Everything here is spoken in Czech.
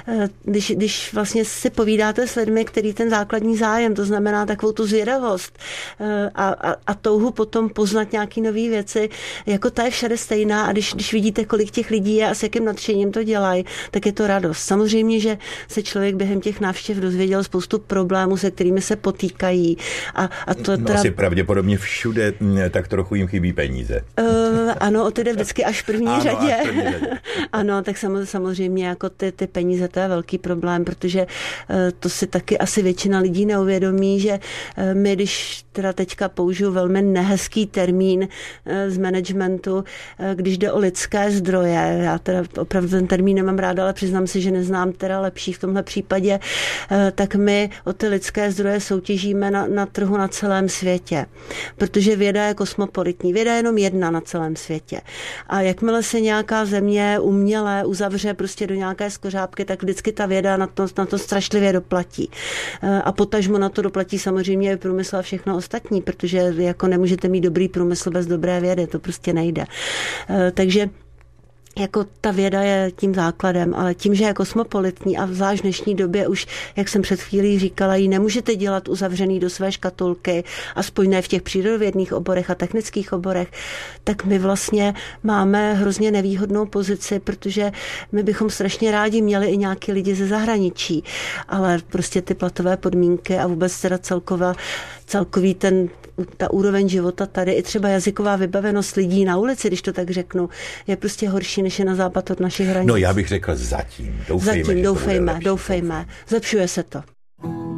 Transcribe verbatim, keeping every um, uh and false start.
když, když vlastně si povídáte s lidmi, který ten základní zájem, to znamená takovou tu zvědavost a, a, a touhu potom poznat nějaký nový věci, jako ta je všade stejná a když, když vidíte, kolik těch lidí je a s jakým nadšením to dělají, tak je to radost. Samozřejmě, že se člověk během těch návštěv dozvěděl spoustu problémů, se kterými se potýkají. A, a to no, teda... asi pravděpodobně všude tak trochu jim chybí peníze. Uh, ano, to jde vždycky až v první ano, řadě. Až v první řadě. Ano, tak samozřejmě jako ty, ty peníze, to je velký problém, protože uh, to si taky asi většina lidí neuvědomí, že uh, my, když teda teďka použiju velmi nehezký termín uh, z managementu, uh, když jde o lidské zdroje, já teda opravdu ten termín nemám ráda, ale přiznám si, že neznám teda lepší v tomhle případě, uh, tak my o ty lidské zdroje soutěžíme na, na trhu na celém světě, protože věda je kosmopolitní. Věda je jenom jedna na celém světě. A jakmile se nějaká země uměle uzavře prostě do nějaké skořápky, tak vždycky ta věda na to, na to strašlivě doplatí. A potažmo na to doplatí samozřejmě průmysl a všechno ostatní, protože jako nemůžete mít dobrý průmysl bez dobré vědy, to prostě nejde. Takže jako ta věda je tím základem, ale tím, že je kosmopolitní a zvlášť v dnešní době už, jak jsem před chvílí říkala, ji nemůžete dělat uzavřený do své škatulky, aspoň ne v těch přírodovědných oborech a technických oborech, tak my vlastně máme hrozně nevýhodnou pozici, protože my bychom strašně rádi měli i nějaký lidi ze zahraničí, ale prostě ty platové podmínky a vůbec teda celková, celkový ten ta úroveň života tady, i třeba jazyková vybavenost lidí na ulici, když to tak řeknu, je prostě horší, než je na západ od našich hranic. No já bych řekl zatím. Doufejme, zatím, že doufejme, to bude lepší. doufejme. Zlepšuje se to.